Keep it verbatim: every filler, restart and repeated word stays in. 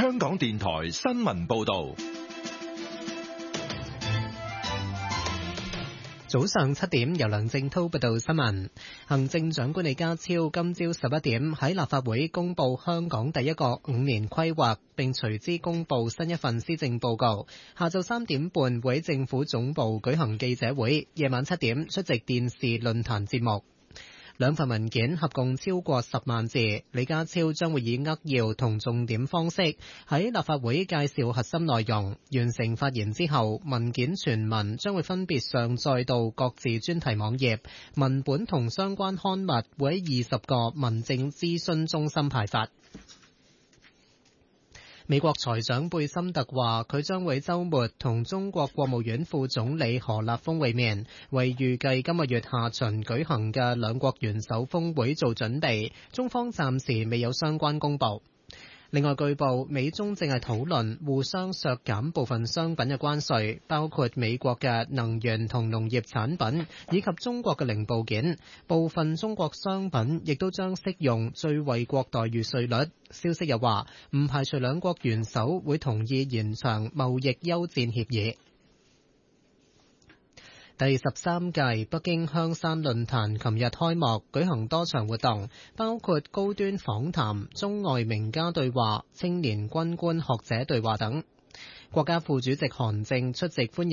香港電台新聞報道。 早上七點，由梁正濤報道新聞。行政長官李家超今朝十一點喺立法會公布香港第一個五年規劃，並隨之公布新一份施政報告。下晝三點半會喺政府總部舉行記者會，夜晚七點出席電視論壇節目。兩份文件合共超過十萬字，李家超將會以扼要同重點方式喺立法會介紹核心內容。完成發言之後，文件全文將會分別上載到各自專題網頁，文本同相關刊物會喺二十個民政諮詢中心派發。美國財長貝森特話，佢將會週末同中國國務院副總理何立峰會面，為預計今個月下旬舉行嘅兩國元首峰會做準備。中方暫時未有相關公佈。另外，據報美中正係討論互相削減部分商品嘅關稅，包括美國嘅能源同農業產品，以及中國嘅零部件。部分中國商品亦都將適用最惠國待遇稅率。消息又話，唔排除兩國元首會同意延長貿易休戰協議。第十三屆北京香山論壇琴日開幕，舉行多場活動，包括高端訪談、中外名家對話、青年軍官學者對話等。國家副主席韓正出席歡迎